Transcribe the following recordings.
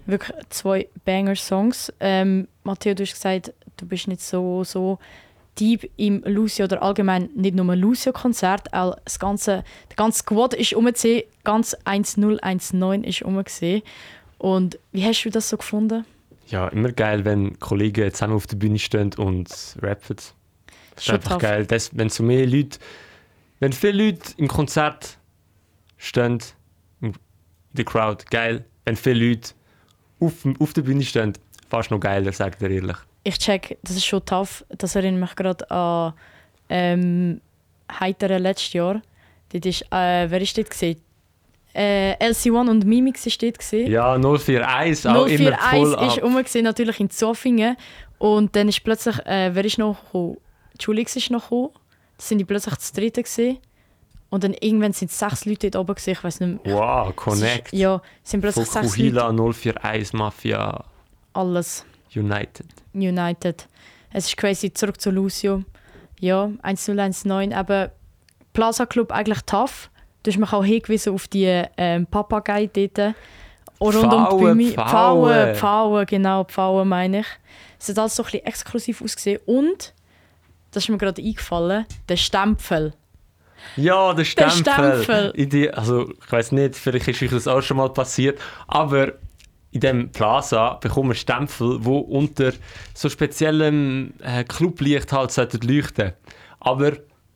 Wirklich 2 Banger-Songs. Matteo, du hast gesagt, du bist nicht so deep im Lucio oder allgemein nicht nur Lucio-Konzert. Auch der ganze Squad ist umgesehen, ganz 1019 ist umgesehen. Und wie hast du das so gefunden? Ja, immer geil, wenn Kollegen zusammen auf der Bühne stehen und rappen. Das ist Schon einfach tough. geil. Wenn viele Leute im Konzert stehen, in der Crowd, geil. Wenn viele Leute auf der Bühne stehen, fast noch geiler, sagt er ehrlich. Ich check, das ist schon tough. Das erinnert mich gerade an Heiteren letztes Jahr. Dort ist, wer ist dort gewesen? LC1 und Mimix ist dort gewesen. Ja, 041 auch immer voll 041 ist umgesehen, natürlich in Zofingen. Und dann ist plötzlich, wer ist noch gekommen? Julix ist noch gekommen. Das sind die plötzlich zu dritten gewesen. Und dann irgendwann sind 6 Leute dort oben gewesen. Ich weiß nicht mehr. Wow, Connect. Ja, sind plötzlich 6 Leute. Fukuhila, 041, Mafia, Alles. United. Es ist crazy. Zurück zu Lucio. Ja, 1019. Aber Plaza Club eigentlich tough. Du hast mich auch hingewiesen auf die Papagei dort. Auch rund um die Bühne. Pfauen, genau, Pfauen meine ich. Es hat alles so ein bisschen exklusiv ausgesehen. Und, das ist mir gerade eingefallen, der Stempel. Ja, der Stempel. Stempel. Also, ich weiss nicht, vielleicht ist euch das auch schon mal passiert, aber in diesem Plaza bekommen wir Stempel, die unter so speziellem Clublicht halt leuchten sollten. Aber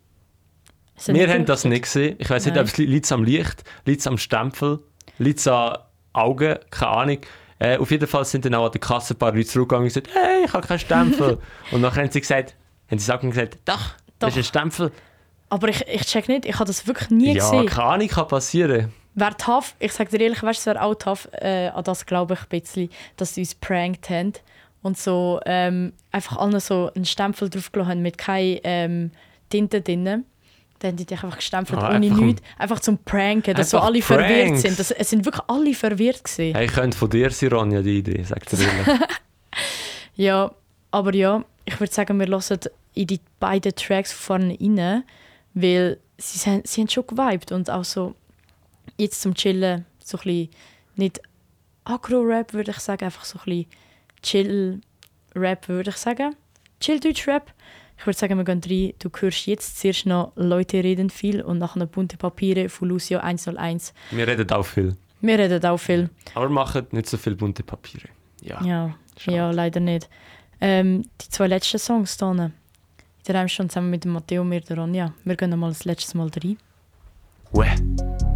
wir haben das nicht gesehen. Ich weiss nicht, ob es liegt am Licht, liegt am Stempel, liegt an Augen, keine Ahnung. Auf jeden Fall sind dann auch an der Kasse ein paar Leute zurückgegangen und gesagt, hey, ich habe keinen Stempel. Und dann haben sie gesagt, doch, das ist ein Stempel. Aber ich check nicht, ich habe das wirklich nie gesehen. Ja, keine Ahnung, kann passieren. Wäre tough, ich sage dir ehrlich, weißt, es wäre auch tough, an das glaube ich ein bisschen, dass sie uns prankt haben und so einfach allen so einen Stempel draufgelassen haben mit keine Tinte drin. Dann haben die dich einfach gestempelt ohne nichts. Einfach zum Pranken, dass so alle verwirrt sind. Es sind wirklich alle verwirrt gewesen. Hey, könnte von dir sein, Ronja, die Idee, sagt er ehrlich. Ja, aber ja, ich würde sagen, wir hören in die beiden Tracks vorne rein, weil sie haben schon gewiped und auch so jetzt zum Chillen so ein bisschen, nicht Agro-Rap würde ich sagen, einfach so ein bisschen Chill-Rap würde ich sagen. Chill-Deutsch-Rap. Ich würde sagen, wir gehen rein. Du hörst jetzt zuerst noch «Leute reden viel» und nachher «Bunte Papiere» von Lucio 101. Wir reden auch viel. Aber wir machen nicht so viel bunte Papiere. Ja, leider nicht. Die 2 letzten Songs hier. In der schon zusammen mit Matteo und mir, der Ronja. Wir gehen noch mal das letzte Mal rein. Uäh.